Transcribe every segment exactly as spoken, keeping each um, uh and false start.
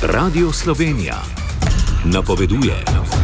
Radio Slovenija napoveduje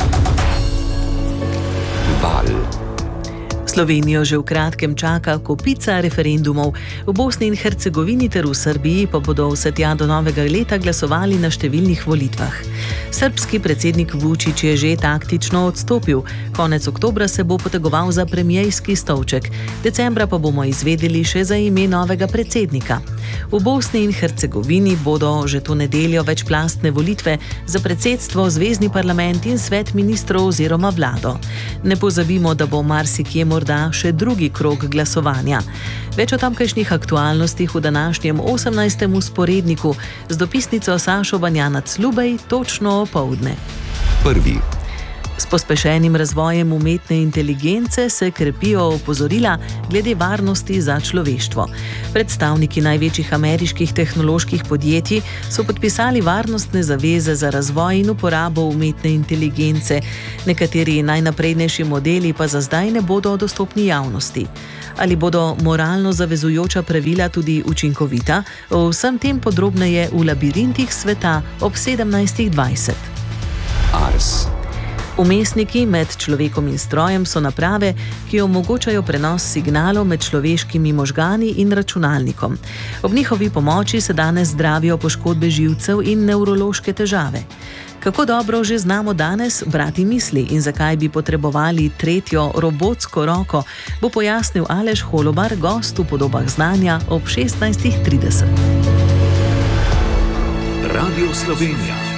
val. Slovenijo že v kratkem čaka kopica referendumov. V Bosni in Hercegovini ter v Srbiji pa bodo vse tja do novega leta glasovali na številnih volitvah. Srbski predsednik Vučić je že taktično odstopil. Konec oktobra se bo potegoval za premierski stolček. Decembra pa bomo izvedeli še za ime novega predsednika. V Bosni in Hercegovini bodo že to nedeljo večplastne volitve za predsedstvo, zvezni parlament in svet ministrov oziroma vlado. Ne pozabimo, da bo marsikje morda še drugi krog glasovanja. Več o tamkajšnjih aktualnostih v današnjem osemnajstem vzporedniku z dopisnico Sašo Banjanac-Lubej točno opoldne. Prvi. S pospešenim razvojem umetne inteligence se krepijo opozorila glede varnosti za človeštvo. Predstavniki največjih ameriških tehnoloških podjetij so podpisali varnostne zaveze za razvoj in uporabo umetne inteligence. Nekateri najnaprednejši modeli pa za zdaj ne bodo dostopni javnosti. Ali bodo moralno zavezujoča pravila tudi učinkovita? O vsem tem podrobneje v labirintih sveta ob sedemnajstih dvajset. Ars. Vmesniki med človekom in strojem so naprave, ki omogočajo prenos signalov med človeškimi možgani in računalnikom. Ob njihovi pomoči se danes zdravijo poškodbe živcev in nevrološke težave. Kako dobro že znamo danes brati misli in zakaj bi potrebovali tretjo robotsko roko, bo pojasnil Aleš Holobar, gost v Podobah znanja ob šestnajstih trideset. Radio Slovenija.